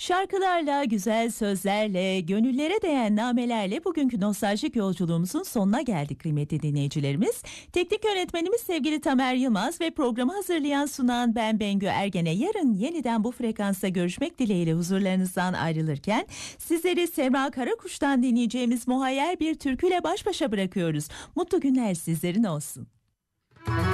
Şarkılarla, güzel sözlerle, gönüllere değen namelerle bugünkü nostaljik yolculuğumuzun sonuna geldik kıymetli dinleyicilerimiz. Teknik yönetmenimiz sevgili Tamer Yılmaz ve programı hazırlayan sunan ben Bengü Ergen'e yarın yeniden bu frekansta görüşmek dileğiyle huzurlarınızdan ayrılırken sizleri Semra Karakuş'tan dinleyeceğimiz muhayyer bir türküyle baş başa bırakıyoruz. Mutlu günler sizlerin olsun.